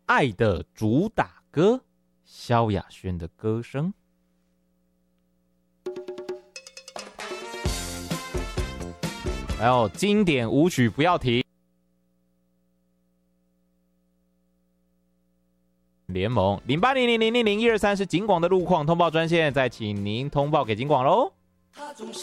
爱的主打歌，萧亚轩的歌声。还有经典舞曲不要停。联盟0800000123是警广的路况通报专线，再请您通报给警广喽。